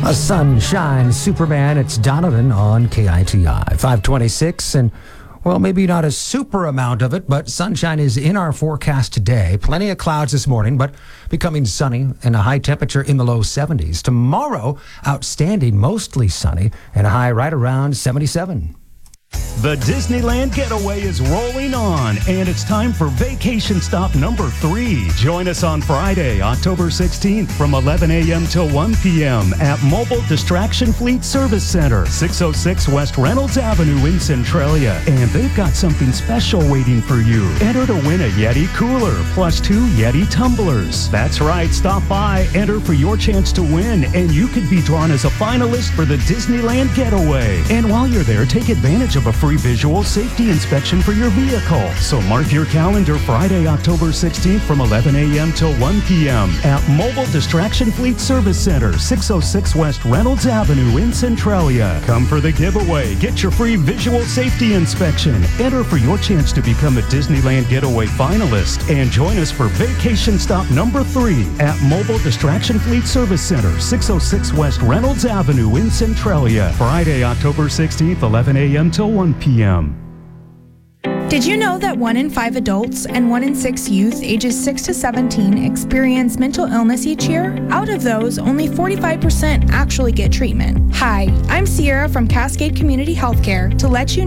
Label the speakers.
Speaker 1: A sunshine Superman, it's Donovan on KITI. 526, and well, maybe not a super amount of it, but sunshine is in our forecast today. Plenty of clouds this morning, but becoming sunny and a high temperature in the low 70s. Tomorrow, outstanding, mostly sunny and a high right around 77.
Speaker 2: The Disneyland Getaway is rolling on, and it's time for vacation stop number 3. Join us on Friday, October 16th from 11 a.m. till 1 p.m. at Mobile Distraction Fleet Service Center, 606 West Reynolds Avenue in Centralia. And they've got something special waiting for you. Enter to win a Yeti cooler plus 2 Yeti tumblers. That's right, stop by, enter for your chance to win, and you could be drawn as a finalist for the Disneyland Getaway. And while you're there, take advantage of a free visual safety inspection for your vehicle. So mark your calendar Friday, October 16th from 11 a.m. till 1 p.m. at Mobile Distraction Fleet Service Center, 606 West Reynolds Avenue in Centralia. Come for the giveaway, get your free visual safety inspection, enter for your chance to become a Disneyland Getaway finalist, and join us for vacation stop number 3 at Mobile Distraction Fleet Service Center, 606 West Reynolds Avenue in Centralia. Friday, October 16th, 11 a.m. till 1 p.m.
Speaker 3: Did you know that 1 in 5 adults and 1 in 6 youth ages 6 to 17 experience mental illness each year? Out of those, only 45% actually get treatment. Hi, I'm Sierra from Cascade Community Healthcare to let you